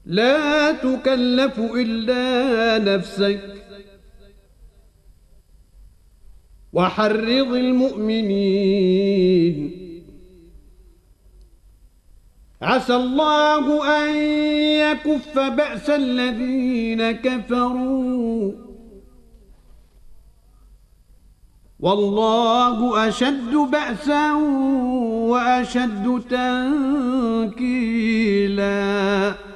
لا تكلف إلا نفسك وحرض المؤمنين. عسى الله أن يكف بأس الذين كفروا والله أشد بأسا وأشد تنكيلا.